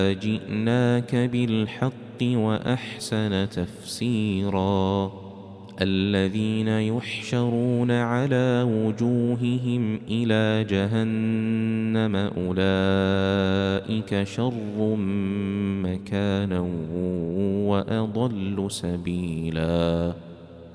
جئناك بالحق وأحسن تفسيرا الذين يحشرون على وجوههم إلى جهنم أولئك شر مكانا وأضل سبيلا